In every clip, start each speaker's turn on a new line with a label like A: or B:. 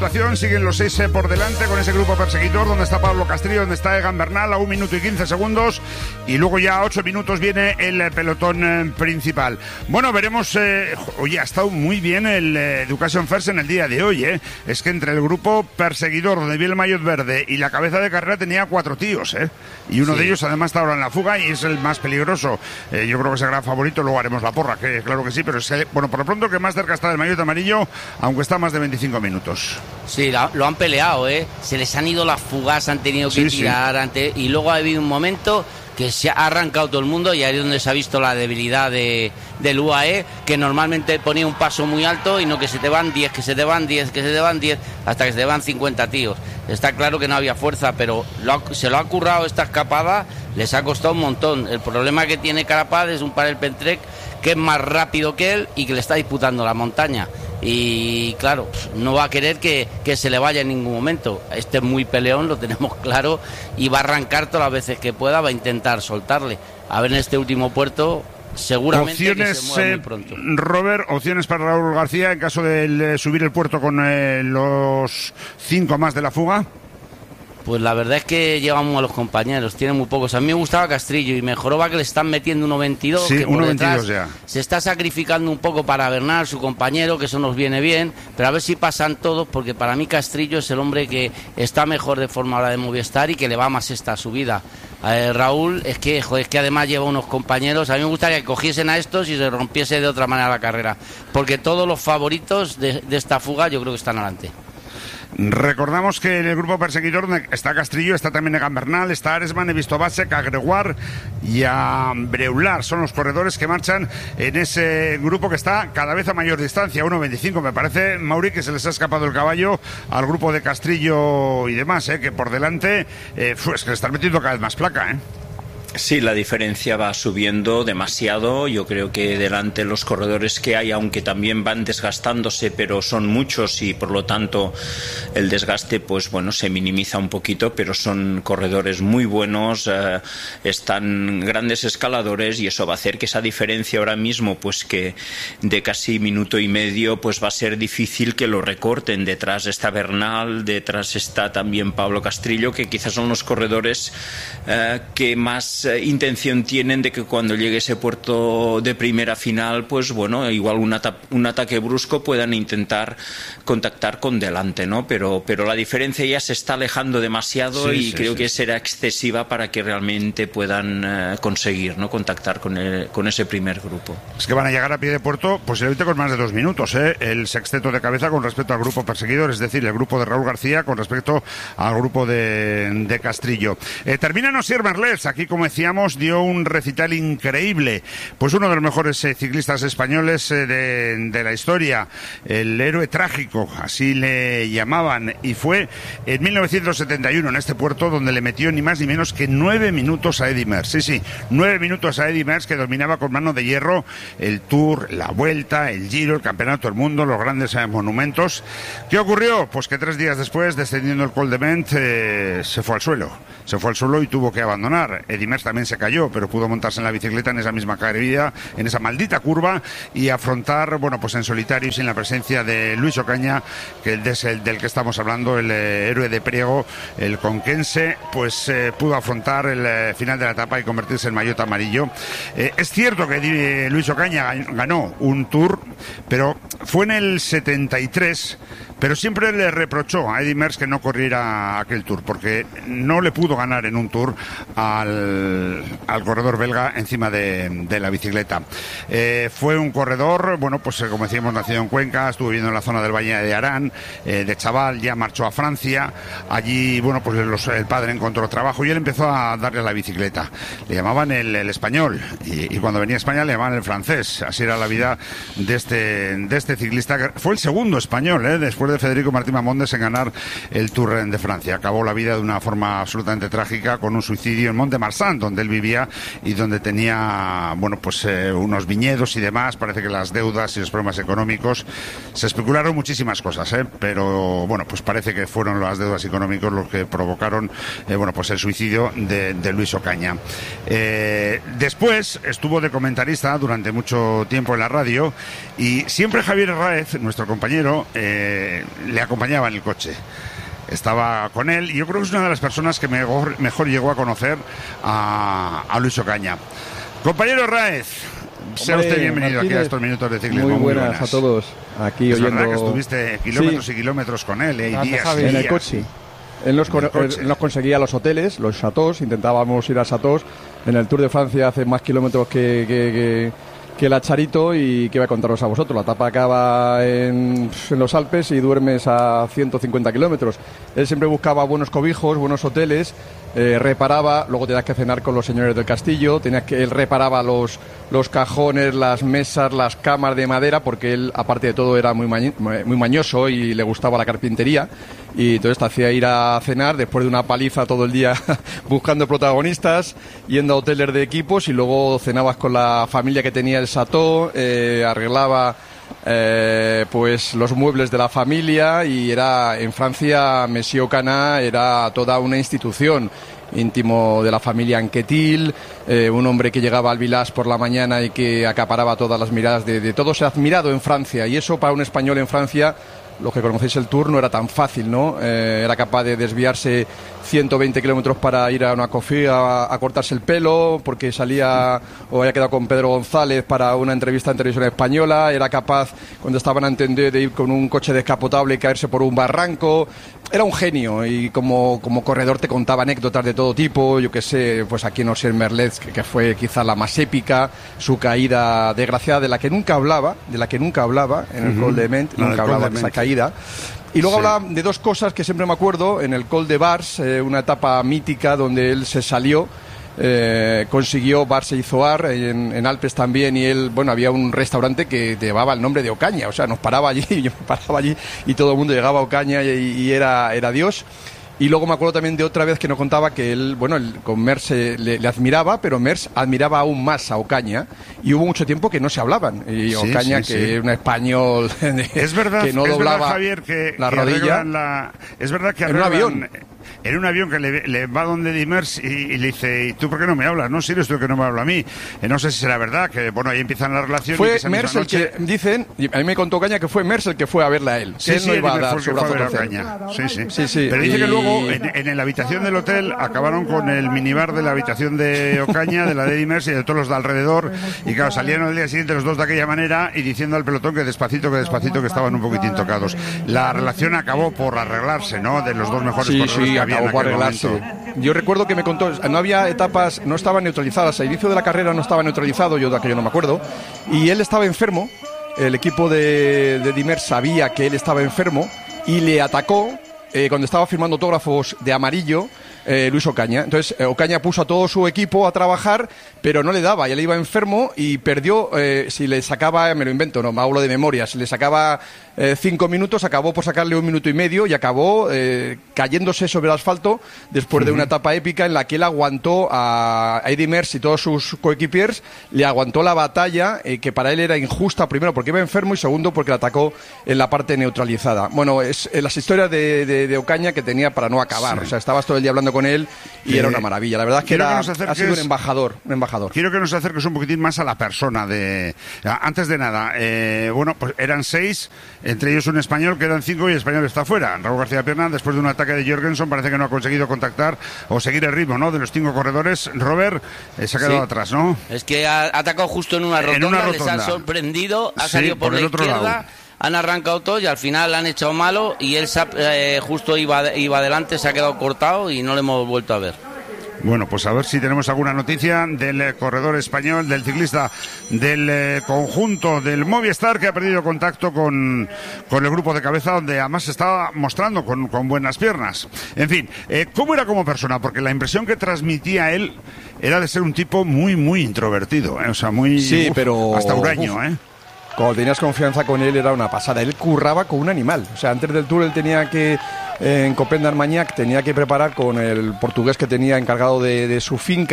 A: situación, siguen los 6 por delante con ese grupo perseguidor, donde está Pablo Castrillo, donde está Egan Bernal a 1 minuto y 15 segundos, y luego ya a 8 minutos viene el pelotón principal. Bueno, veremos, oye, ha estado muy bien el Education First en el día de hoy, es que entre el grupo perseguidor, donde viene el maillot verde, y la cabeza de carrera tenía 4 tíos, y uno de ellos además está ahora en la fuga y es el más peligroso. Yo creo que es el gran favorito, luego haremos la porra, que claro que sí, pero es que, bueno, por lo pronto el que más cerca está del maillot amarillo, aunque está a más de 25 minutos.
B: Sí, lo han peleado, se les han ido las fugas, han tenido que tirar, y luego ha habido un momento que se ha arrancado todo el mundo, y ahí es donde se ha visto la debilidad del UAE, que normalmente ponía un paso muy alto y no que se te van 10, que se te van 10, que se te van 10, hasta que se te van 50 tíos. Está claro que no había fuerza, pero se lo ha currado esta escapada, les ha costado un montón. El problema que tiene Carapaz es un Panel Pentrek que es más rápido que él y que le está disputando la montaña. Y claro, no va a querer que se le vaya en ningún momento. Este es muy peleón, lo tenemos claro, y va a arrancar todas las veces que pueda, va a intentar soltarle. A ver en este último puerto, seguramente opciones, que se mueva muy pronto.
A: Robert, opciones para Raúl García en caso de subir el puerto con los 5 más de la fuga.
B: Pues la verdad es que llevamos a los compañeros, tiene muy pocos. A mí me gustaba Castrillo y mejoró, va que le están metiendo 1.22.
A: Sí,
B: que por
A: 1.22 ya.
B: Se está sacrificando un poco para Bernal, su compañero, que eso nos viene bien, pero a ver si pasan todos, porque para mí Castrillo es el hombre que está mejor de forma ahora de Movistar y que le va más esta subida. Raúl, es que además lleva unos compañeros. A mí me gustaría que cogiesen a estos y se rompiese de otra manera la carrera, porque todos los favoritos de esta fuga yo creo que están adelante.
A: Recordamos que en el grupo perseguidor está Castrillo, está también Egan Bernal, está Aresman, he visto a Basek, a Gregoire y a Breular. Son los corredores que marchan en ese grupo que está cada vez a mayor distancia, 1.25. Me parece, Mauri, que se les ha escapado el caballo al grupo de Castrillo y demás, que por delante es que le están metiendo cada vez más placa,
C: Sí, la diferencia va subiendo demasiado. Yo creo que delante los corredores que hay, aunque también van desgastándose, pero son muchos y por lo tanto el desgaste, pues bueno, se minimiza un poquito, pero son corredores muy buenos, están grandes escaladores y eso va a hacer que esa diferencia ahora mismo, pues que de casi minuto y medio, pues va a ser difícil que lo recorten. Detrás está Bernal, detrás está también Pablo Castrillo, que quizás son los corredores que más intención tienen de que cuando llegue ese puerto de primera final, pues bueno, igual un ataque brusco puedan intentar contactar con delante, ¿no? Pero la diferencia ya se está alejando demasiado creo que será excesiva para que realmente puedan conseguir, ¿no?, contactar con ese primer grupo.
A: Es que van a llegar a pie de puerto posiblemente con más de 2 minutos, el sexteto de cabeza con respecto al grupo perseguidor, es decir, el grupo de Raúl García con respecto al grupo de Castrillo. Terminan Osier Merlès, aquí como decíamos, dio un recital increíble. Pues uno de los mejores ciclistas españoles de la historia, el héroe trágico, así le llamaban, y fue en 1971 en este puerto donde le metió ni más ni menos que 9 minutos a Eddy Merckx. Sí, 9 minutos a Eddy Merckx, que dominaba con mano de hierro el Tour, la Vuelta, el Giro, el Campeonato del Mundo, los grandes monumentos. ¿Qué ocurrió? Pues que 3 días después, descendiendo el Col de Ment, se fue al suelo y tuvo que abandonar. Eddy Merckx también se cayó, pero pudo montarse en la bicicleta en esa misma caída, en esa maldita curva, y afrontar, bueno, pues en solitario y sin la presencia de Luis Ocaña, que es el del que estamos hablando, el héroe de Priego, el conquense, pues pudo afrontar el final de la etapa y convertirse en maillot amarillo. Es cierto que Luis Ocaña ganó un Tour, pero fue en el 73, pero siempre le reprochó a Eddy Merckx que no corriera aquel Tour, porque no le pudo ganar en un Tour al corredor belga encima de la bicicleta. Fue un corredor, bueno, pues como decíamos, nacido en Cuenca, estuvo viviendo en la zona del Valle de Arán, de chaval ya marchó a Francia, allí, bueno, pues el padre encontró trabajo y él empezó a darle a la bicicleta. Le llamaban el español, y cuando venía a España le llamaban el francés. Así era la vida de este ciclista, que fue el segundo español, después de Federico Martín Mamondes, en ganar el Tour de Francia. Acabó la vida de una forma absolutamente trágica con un suicidio en Mont-de-Marsan, donde él vivía y donde tenía, bueno, pues unos viñedos y demás. Parece que las deudas y los problemas económicos, se especularon muchísimas cosas, pero bueno, pues parece que fueron las deudas económicas los que provocaron, bueno, pues el suicidio de Luis Ocaña. Después estuvo de comentarista durante mucho tiempo en la radio y siempre Javier Herráez, nuestro compañero, le acompañaba en el coche. Estaba con él y yo creo que es una de las personas que mejor llegó a conocer a Luis Ocaña. Compañero Herráez, sea usted bienvenido Martínez, aquí a estos minutos de ciclismo.
D: Muy buenas a todos. Aquí
A: es
D: oyendo...
A: verdad que estuviste kilómetros y kilómetros con él, y días y
D: en
A: días.
D: el coche. Él nos conseguía los hoteles, los chateaux, intentábamos ir a chateaux. En el Tour de Francia hace más kilómetros que la Charito, y que voy a contaros a vosotros. La etapa acaba en los Alpes y duermes a 150 kilómetros. Él siempre buscaba buenos cobijos, buenos hoteles, reparaba, luego tenías que cenar con los señores del castillo, él reparaba los cajones, las mesas, las camas de madera, porque él, aparte de todo, era muy mañoso y le gustaba la carpintería, y entonces te hacía ir a cenar después de una paliza todo el día buscando protagonistas, yendo a hoteles de equipos, y luego cenabas con la familia que tenía el chateau, arreglaba pues los muebles de la familia, y era en Francia Monsieur Ocaña era toda una institución, íntimo de la familia Anquetil, un hombre que llegaba al Village por la mañana y que acaparaba todas las miradas de todos, admirado en Francia, y eso para un español en Francia, los que conocéis el Tour, no era tan fácil, ¿no? Era capaz de desviarse 120 kilómetros para ir a una coffee a cortarse el pelo, porque salía o había quedado con Pedro González para una entrevista en televisión española. Era capaz, cuando estaban a entender, de ir con un coche descapotable y caerse por un barranco. Era un genio, y como corredor te contaba anécdotas de todo tipo. Yo que sé, pues aquí en Osier-Merlez, que fue quizá la más épica, su caída desgraciada, de la que nunca hablaba en el Col de Ment, nunca hablaba de esa caída. Y luego hablaba de dos cosas que siempre me acuerdo. En el Col de Vars, una etapa mítica donde él se salió, consiguió, Vars se hizo Ar, en Alpes también, y él, bueno, había un restaurante que llevaba el nombre de Ocaña, o sea, nos paraba allí, yo me paraba allí y todo el mundo llegaba a Ocaña y era Dios. Y luego me acuerdo también de otra vez que nos contaba que él, bueno, con Merckx le admiraba, pero Merckx admiraba aún más a Ocaña, y hubo mucho tiempo que no se hablaban. Y Ocaña, que era un español
A: es verdad,
D: que no doblaba,
A: Javier, que
D: la rodilla.
A: Es verdad que
D: en un avión.
A: En un avión que le va donde Dimers y le dice: ¿y tú por qué no me hablas? No, si eres tú el que no me habla a mí. No sé si será verdad, que bueno, ahí empiezan las relaciones.
D: Fue Merckx el que, dicen, y a mí me contó Ocaña que fue Merckx el que fue a verla a él.
A: Sí,
D: él no iba a dar su brazo a
A: Ocaña.
D: Sí.
A: Pero dice que luego, en la habitación del hotel, acabaron con el minibar de la habitación de Ocaña, de la de Dimers y de todos los de alrededor. Y claro, salieron al día siguiente los dos de aquella manera y diciendo al pelotón que despacito, que estaban un poquitín tocados. La relación acabó por arreglarse, ¿no? De los dos mejores corredores que había en aquel momento.
D: Yo recuerdo que me contó, no había etapas, no estaban neutralizadas, al inicio de la carrera no estaba neutralizado, yo de aquello no me acuerdo, y él estaba enfermo, el equipo de Dimers sabía que él estaba enfermo y le atacó cuando estaba firmando autógrafos de amarillo Luis Ocaña. Entonces Ocaña puso a todo su equipo a trabajar, pero no le daba, ya le iba enfermo y perdió, si le sacaba, me lo invento, no me hablo de memoria, si le sacaba 5 minutos, acabó por sacarle 1 minuto y medio y acabó cayéndose sobre el asfalto después de una etapa épica en la que él aguantó a Eddy Merckx y todos sus coequipiers, le aguantó la batalla, que para él era injusta, primero porque iba enfermo y segundo porque le atacó en la parte neutralizada. Bueno, es las historias de Ocaña que tenía para no acabar, o sea, estabas todo el día hablando con él y era una maravilla. La verdad es que ha sido un embajador.
A: Quiero que nos acerques un poquitín más a la persona de... Antes de nada, bueno, pues eran 6, entre ellos un español, quedan 5 y el español está fuera. Raúl García Pierna, después de un ataque de Jorgensen, parece que no ha conseguido contactar o seguir el ritmo, ¿no?, de los 5 corredores. Robert se ha quedado atrás, ¿no?
B: Es que ha atacado justo en una rotonda, les ha sorprendido, ha salido por la izquierda, han arrancado todos y al final han echado malo y él justo iba adelante, se ha quedado cortado y no le hemos vuelto a ver.
A: Bueno, pues a ver si tenemos alguna noticia del corredor español, del ciclista del conjunto del Movistar, que ha perdido contacto con el grupo de cabeza, donde además se estaba mostrando con buenas piernas. En fin, ¿cómo era como persona? Porque la impresión que transmitía él era de ser un tipo muy, muy introvertido, o sea, muy...
D: Sí, pero...
A: hasta huraño,
D: Cuando tenías confianza con él era una pasada. Él curraba con un animal. O sea, antes del Tour él tenía que, en Copén d'Armagnac, tenía que preparar con el portugués que tenía encargado de su finca,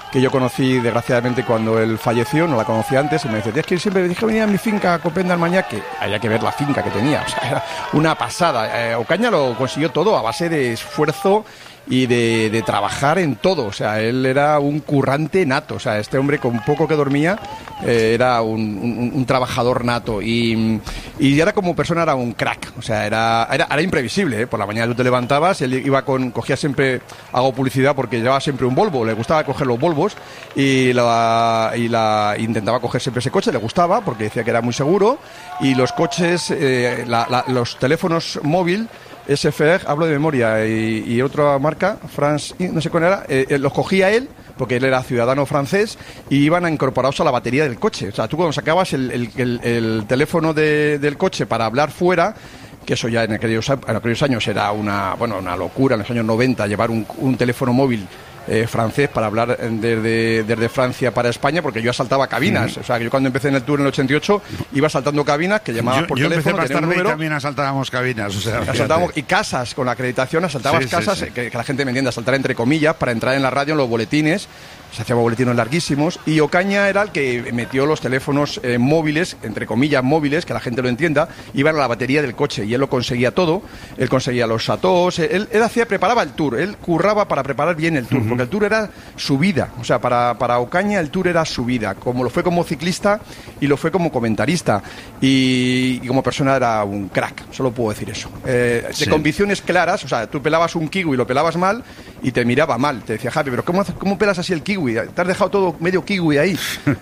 D: que yo conocí desgraciadamente cuando él falleció, no la conocí antes, y me decía, es que siempre me dije venía a mi finca a Copén de Armañac, que había que ver la finca que tenía, o sea, era una pasada. Ocaña lo consiguió todo a base de esfuerzo y de trabajar en todo, o sea, él era un currante nato, o sea, este hombre con poco que dormía era un trabajador nato y era como persona era un crack, o sea, era imprevisible, ¿eh? Por la mañana tú te levantabas, él cogía siempre, hago publicidad porque llevaba siempre un Volvo, le gustaba coger los Volvos y intentaba coger siempre ese coche, le gustaba porque decía que era muy seguro y los coches, los teléfonos móvil SFR, hablo de memoria, y otra marca, France, no sé cuál era, los cogía él, porque él era ciudadano francés, y iban incorporados a la batería del coche. O sea, tú cuando sacabas el teléfono del coche para hablar fuera, que eso ya en aquellos años era una locura, en los años 90, llevar un teléfono móvil francés para hablar desde Francia para España, porque yo asaltaba cabinas. O sea, que yo cuando empecé en el Tour en el 88 iba saltando cabinas que llamaban por teléfono.
A: Yo empecé más tarde y también asaltábamos cabinas. O sea,
D: asaltábamos, y casas, con la acreditación asaltabas casas, sí. Que la gente me entienda, asaltar entre comillas, para entrar en la radio, en los boletines. Se hacían boletines larguísimos, y Ocaña era el que metió los teléfonos móviles, entre comillas móviles, que la gente lo entienda, iban a la batería del coche, y él lo conseguía todo. Él conseguía los chateaux, él preparaba el Tour, él curraba para preparar bien el Tour, porque el Tour era su vida. O sea, para Ocaña el Tour era su vida, como lo fue como ciclista y lo fue como comentarista, y como persona era un crack, solo puedo decir eso. De convicciones claras, o sea, tú pelabas un kiwi y lo pelabas mal y te miraba mal, te decía, Javi, pero ¿cómo pelas así el kiwi? Te has dejado todo medio kiwi ahí.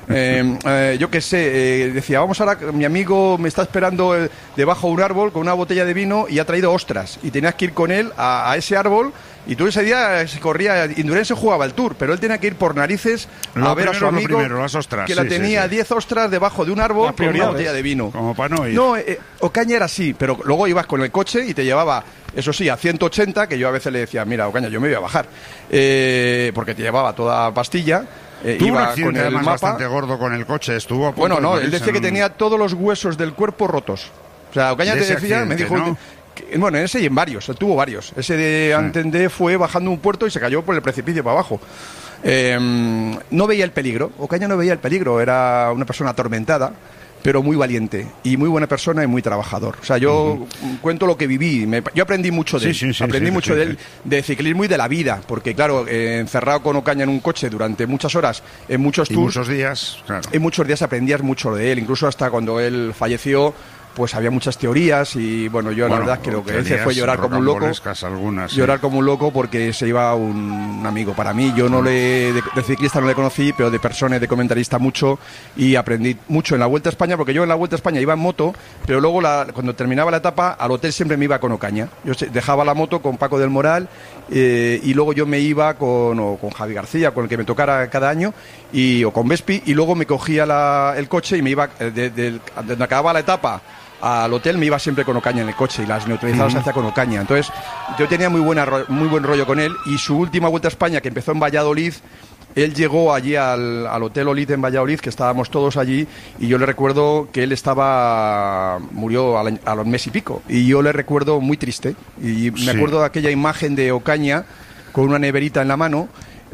D: Yo qué sé, decía, vamos ahora, mi amigo me está esperando debajo de un árbol con una botella de vino y ha traído ostras, y tenías que ir con él a ese árbol. Y tú ese día se corría, Indurain jugaba el Tour, pero él tenía que ir por narices a ver a su amigo
A: las ostras,
D: que tenía 10 ostras debajo de un árbol con una botella de vino.
A: Como para no ir.
D: No, Ocaña era así, pero luego ibas con el coche y te llevaba, eso sí, a 180, que yo a veces le decía, mira, Ocaña, yo me voy a bajar, porque te llevaba toda pastilla.
A: Tuvo
D: iba
A: un accidente
D: con el
A: además
D: mapa
A: bastante gordo con el coche, estuvo a punto
D: Bueno, no,
A: de
D: él decía que tenía todos los huesos del cuerpo rotos. O sea, Ocaña te decía, me dijo... ¿no? Bueno, en ese y en varios, él tuvo varios. Ese de Antendé fue bajando un puerto y se cayó por el precipicio para abajo. No veía el peligro, Ocaña no veía el peligro, era una persona atormentada, pero muy valiente y muy buena persona y muy trabajador. O sea, yo cuento lo que viví, yo aprendí mucho de él, aprendí mucho de él, de ciclismo y de la vida, porque claro, encerrado con Ocaña en un coche durante muchas horas, en muchos tours,
A: muchos días, claro.
D: En muchos días aprendías mucho de él, incluso hasta cuando él falleció, pues había muchas teorías y bueno, yo la verdad creo que él se fue a llorar como un loco, llorar como un loco porque se iba un amigo para mí. Yo de ciclista no le conocí, pero de persona y de comentarista mucho, y aprendí mucho en la Vuelta a España, porque yo en la Vuelta a España iba en moto, pero luego cuando terminaba la etapa al hotel siempre me iba con Ocaña. Yo dejaba la moto con Paco del Moral y luego yo me iba con Javi García, con el que me tocara cada año, o con Vespi, y luego me cogía el coche y me iba donde acababa la etapa al hotel, me iba siempre con Ocaña en el coche y las neutralizadas se hacía con Ocaña. Entonces yo tenía muy buen rollo con él, y su última Vuelta a España, que empezó en Valladolid, él llegó allí al Hotel Olid en Valladolid, que estábamos todos allí, y yo le recuerdo que él murió a los mes y pico, y yo le recuerdo muy triste, y me acuerdo de aquella imagen de Ocaña con una neverita en la mano.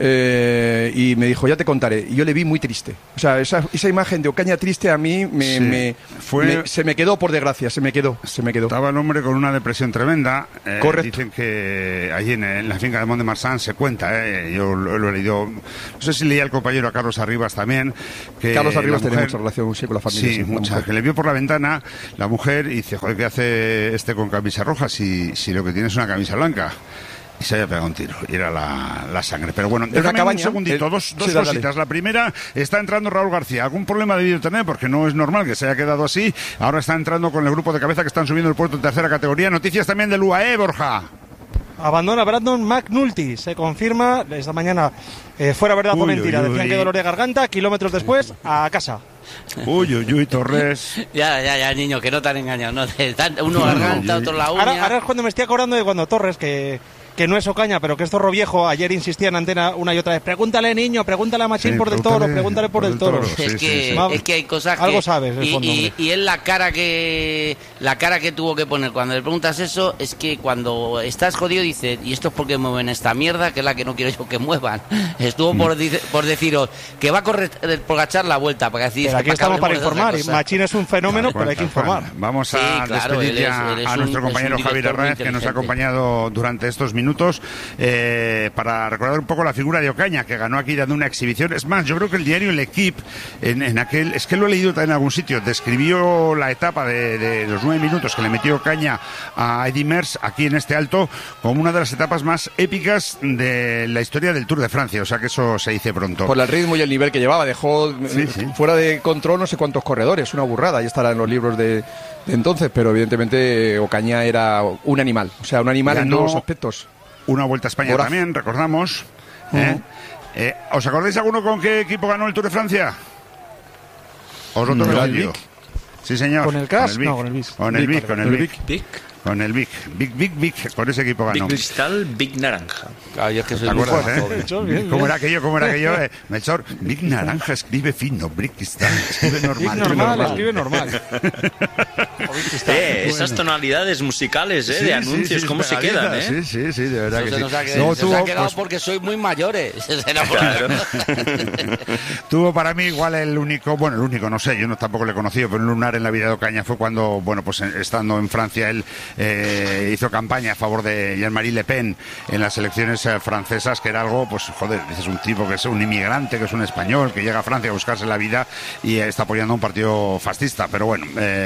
D: Y me dijo, ya te contaré, y yo le vi muy triste. O sea, esa imagen de Ocaña triste a mí se me quedó, por desgracia, se me quedó.
A: Estaba el hombre con una depresión tremenda.
D: Correcto.
A: Dicen que allí en la finca de Mont de Marsan se cuenta, yo lo he leído, no sé si leía el compañero a Carlos Arribas también, que
D: Carlos Arribas tenía mucha relación con la familia.
A: Sí, mucha, que le vio por la ventana la mujer y dice, joder, ¿qué hace este con camisa roja si lo que tiene es una camisa blanca? Y se había pegado un tiro, y era la sangre. Pero bueno, déjame un segundito, dos cositas. Dale. La primera, está entrando Raúl García. ¿Algún problema debido tener? Porque no es normal que se haya quedado así. Ahora está entrando con el grupo de cabeza que están subiendo el puerto en tercera categoría. Noticias también del UAE, Borja.
E: Abandona Brandon McNulty, se confirma esta mañana, fuera verdad o mentira, decían que dolor de garganta, kilómetros después, a casa.
A: Uy, Torres.
B: Ya, niño, que no te han engañado, ¿no? Uno garganta, otro la uña.
E: Ahora es cuando me estoy acordando de cuando Torres, que que no es Ocaña, pero que es Zorro Viejo, ayer insistía en antena una y otra vez, pregúntale niño, pregúntale a Machín por del Toro, pregúntale por del Toro.
B: Es que hay cosas que...
E: Algo sabes, el fondo,
B: y es la cara que tuvo que poner cuando le preguntas eso, es que cuando estás jodido dices, ¿y esto es porque mueven esta mierda? Que es la que no quiero yo que muevan. Estuvo por deciros que va a correr por agachar la vuelta. Para decir,
E: pero aquí estamos para informar, y Machín es un fenómeno, pero hay que informar.
A: Vamos a despedir ya a nuestro compañero Javier Herráez, que nos ha acompañado durante estos minutos, para recordar un poco la figura de Ocaña, que ganó aquí dando una exhibición. Es más, yo creo que el diario L'Equipe, en aquel, es que lo he leído también en algún sitio, describió la etapa de los 9 minutos que le metió Ocaña a Eddy Merckx aquí en este Alto como una de las etapas más épicas de la historia del Tour de Francia, o sea que eso se dice pronto.
D: Por el ritmo y el nivel que llevaba, dejó fuera de control no sé cuántos corredores, una burrada, ya estará en los libros de entonces, pero evidentemente Ocaña era un animal, o sea, un animal en todos los aspectos.
A: Una Vuelta a España también, recordamos. ¿Os acordáis alguno con qué equipo ganó el Tour de Francia? ¿Os lo tomo el Vic? Sí, señor.
E: ¿Con el CAS?
A: No,
E: con el Vic.
A: Con el Vic. Con el Vic, con ese equipo ganó.
C: Big Cristal, Big Naranja.
B: Claro, yo es que soy
A: muy joven. ¿Cómo era aquello? Melchor, Big Naranja escribe fino, Big Cristal escribe normal.
E: Escribe normal.
C: Esas tonalidades musicales, de anuncios, ¿cómo se quedan?
A: Sí, de verdad que sí.
B: Se ha quedado porque soy muy mayores.
C: Claro.
A: Tuvo para mí igual el único, no sé, yo tampoco le he conocido, pero un lunar en la vida de Ocaña fue cuando, pues estando en Francia, él hizo campaña a favor de Jean-Marie Le Pen en las elecciones francesas, que era algo, pues joder, dices, un tipo que es un inmigrante, que es un español, que llega a Francia a buscarse la vida y está apoyando a un partido fascista, pero bueno,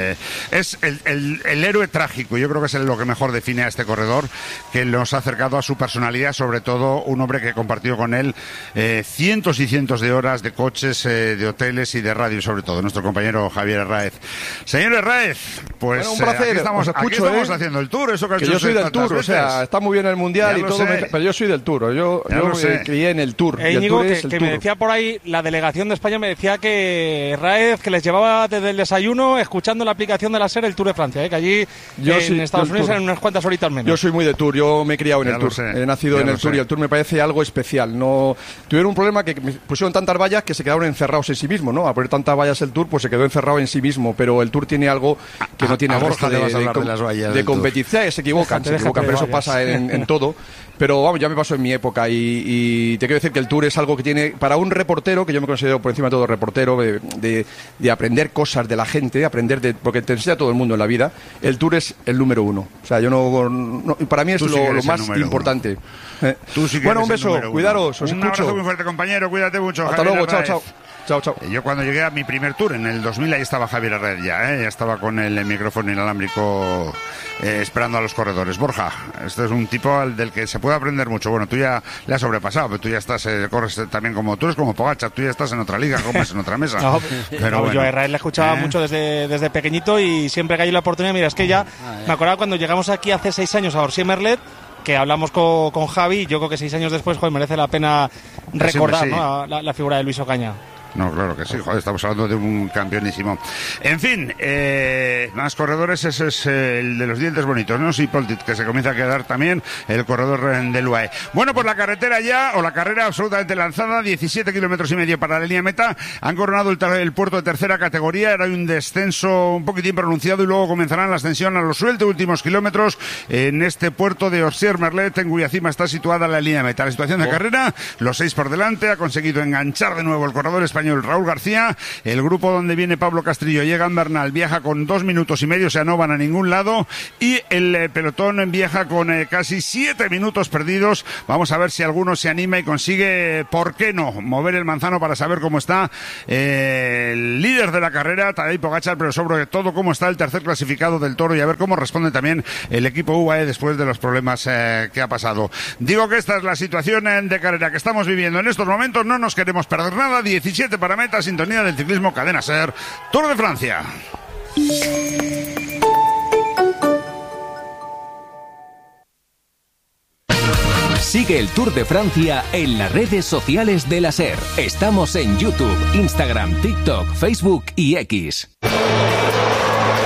A: es el héroe trágico, yo creo que es lo que mejor define a este corredor, que nos ha acercado a su personalidad, sobre todo un hombre que compartió con él cientos y cientos de horas de coches, de hoteles y de radio, sobre todo, nuestro compañero Javier Herráez. Señor Herráez, pues
D: un placer,
A: aquí estamos haciendo el Tour, eso que
D: yo soy del Tour, o sea, está muy bien el Mundial y todo, pero yo soy del Tour, yo me crié en el Tour.
E: Íñigo, que me decía por ahí, la delegación de España me decía que Herráez, que les llevaba desde el desayuno escuchando la aplicación de la SER el Tour de Francia, que allí en Estados Unidos eran unas cuantas horitas menos.
D: Yo soy muy de Tour, yo me he criado en el Tour, he nacido en el Tour y el Tour me parece algo especial. No tuvieron un problema que pusieron tantas vallas que se quedaron encerrados en sí mismos, ¿no? A poner tantas vallas el Tour, pues se quedó encerrado en sí mismo, pero el Tour tiene algo que no tiene el resto de competición. Se equivocan, pero eso pasa en todo. Pero vamos, ya me pasó en mi época y te quiero decir que el Tour es algo que tiene, para un reportero, que yo me considero por encima de todo reportero, de aprender cosas de la gente, porque te enseña todo el mundo en la vida, el Tour es el número uno. O sea, para mí es lo más importante.
A: Tú sí que
D: bueno, un beso, cuidaros, os
A: un
D: escucho.
A: Abrazo muy fuerte, compañero, cuídate mucho.
D: Hasta luego, chao.
A: Yo cuando llegué a mi primer Tour, en el 2000, ahí estaba Javier Herráez ya estaba con el micrófono inalámbrico esperando a los corredores. Borja, este es un tipo del que se puede aprender mucho. Bueno, tú ya le has sobrepasado, pero tú ya estás, corres también tú eres como Pogačar, tú ya estás en otra liga, comes en otra mesa.
E: Pero bueno, yo a Herráez le escuchaba mucho desde pequeñito y siempre que hay la oportunidad, mira, es que ya me acordaba cuando llegamos aquí hace 6 años a Orsier-Merlet, que hablamos con Javi, yo creo que 6 años después, merece la pena recordar, ¿no? la figura de Luis Ocaña.
A: No, claro que sí, joder, estamos hablando de un campeonísimo. En fin, más corredores, ese es el de los dientes bonitos, ¿no? Sí, Poltit, que se comienza a quedar también el corredor del UAE. Bueno, pues la carretera ya, o la carrera absolutamente lanzada, 17 kilómetros y medio para la línea meta. Han coronado el puerto de tercera categoría, era un descenso un poquitín pronunciado y luego comenzarán la ascensión a los últimos kilómetros en este puerto de Orsier-Merlet, en cuya cima está situada la línea meta. La situación de carrera, los 6 por delante, ha conseguido enganchar de nuevo el corredor español Raúl García. El grupo donde viene Pablo Castrillo y Egan Bernal viaja con 2 minutos y medio, o sea, no van a ningún lado, y el pelotón viaja con casi 7 minutos perdidos. Vamos a ver si alguno se anima y consigue, ¿por qué no?, mover el manzano para saber cómo está el líder de la carrera, Tadej Pogačar, pero sobre todo cómo está el tercer clasificado del Toro, y a ver cómo responde también el equipo UAE después de los problemas que ha pasado. Digo que esta es la situación de carrera que estamos viviendo en estos momentos. No nos queremos perder nada. 17 para meta, sintonía del ciclismo, Cadena SER, Tour de Francia.
F: Sigue el Tour de Francia en las redes sociales de la SER. Estamos en YouTube, Instagram, TikTok, Facebook y X.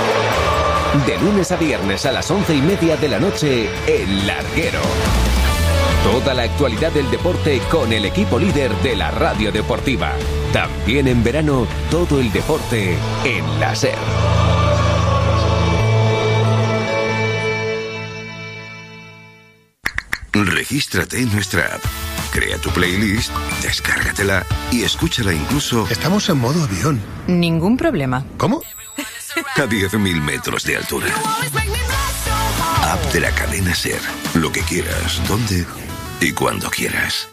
F: De lunes a viernes a las 11:30 de la noche, El Larguero. Toda la actualidad del deporte con el equipo líder de la radio deportiva. También en verano, todo el deporte en la SER.
G: Regístrate en nuestra app. Crea tu playlist, descárgatela y escúchala incluso...
H: Estamos en modo avión.
I: Ningún problema.
H: ¿Cómo?
G: A 10.000 metros de altura. App de la cadena SER. Lo que quieras, donde y cuando quieras.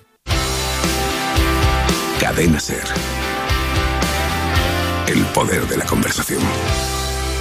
G: Cadena SER. El poder de la conversación.